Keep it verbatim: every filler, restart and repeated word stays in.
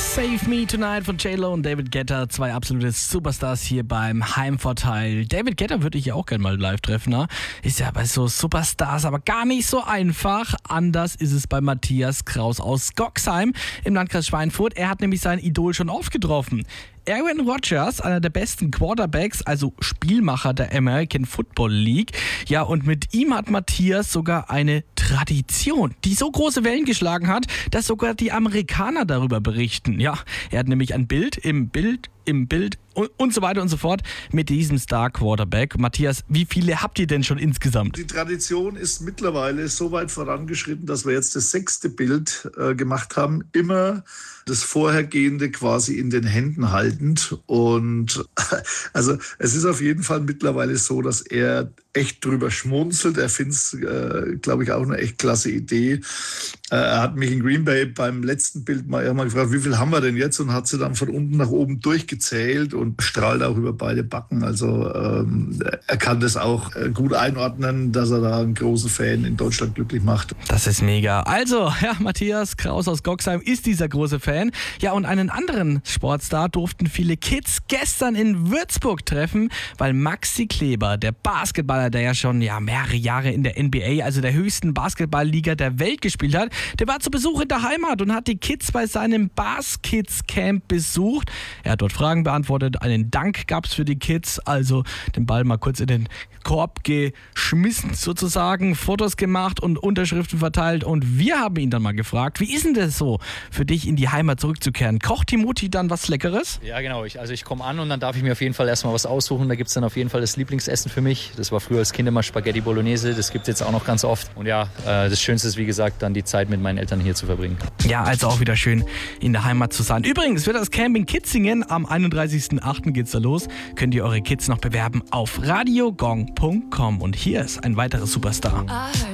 Save Me Tonight von J-Lo und David Guetta, zwei absolute Superstars hier beim Heimvorteil. David Guetta würde ich ja auch gerne mal live treffen, ne? Ist ja bei so Superstars aber gar nicht so einfach. Anders ist es bei Matthias Kraus aus Goxheim im Landkreis Schweinfurt. Er hat nämlich sein Idol schon oft getroffen. Aaron Rodgers, einer der besten Quarterbacks, also Spielmacher der American Football League. Ja, und mit ihm hat Matthias sogar eine Tradition, die so große Wellen geschlagen hat, dass sogar die Amerikaner darüber berichten. Ja, er hat nämlich ein Bild im Bild, im Bild und, und so weiter und so fort mit diesem Star-Quarterback. Matthias, wie viele habt ihr denn schon insgesamt? Die Tradition ist mittlerweile so weit vorangeschritten, dass wir jetzt das sechste Bild äh, gemacht haben. Immer das Vorhergehende quasi in den Händen haltend. Und also es ist auf jeden Fall mittlerweile so, dass er echt drüber schmunzelt. Er findet es, äh, glaube ich, auch eine echt klasse Idee. Äh, er hat mich in Green Bay beim letzten Bild mal irgendwann gefragt, wie viel haben wir denn jetzt? Und hat sie dann von unten nach oben durchgezählt und strahlt auch über beide Backen. Also ähm, er kann das auch äh, gut einordnen, dass er da einen großen Fan in Deutschland glücklich macht. Das ist mega. Also, ja, Matthias Kraus aus Goxheim ist dieser große Fan. Ja, und einen anderen Sportstar durften viele Kids gestern in Würzburg treffen, weil Maxi Kleber, der Basketballer, der ja schon ja, mehrere Jahre in der N B A, also der höchsten Basketballliga der Welt gespielt hat, der war zu Besuch in der Heimat und hat die Kids bei seinem Baskids-Camp besucht. Er hat dort Fragen beantwortet, einen Dank gab es für die Kids, also den Ball mal kurz in den Korb geschmissen sozusagen, Fotos gemacht und Unterschriften verteilt und wir haben ihn dann mal gefragt, wie ist denn das so für dich in die Heimat zurückzukehren? Kocht die Mutti dann was Leckeres? Ja genau, ich, also ich komme an und dann darf ich mir auf jeden Fall erstmal was aussuchen, da gibt es dann auf jeden Fall das Lieblingsessen für mich, das war früher als Kind immer Spaghetti Bolognese, das gibt es jetzt auch noch ganz oft und ja, äh, das Schönste ist wie gesagt dann die Zeit mit meinen Eltern hier zu verbringen. Ja, also auch wieder schön in der Heimat zu sein. Übrigens wird das Camp in Kitzingen am einunddreißigsten achten geht's da los, könnt ihr eure Kids noch bewerben auf radiogong punkt com und hier ist ein weiterer Superstar.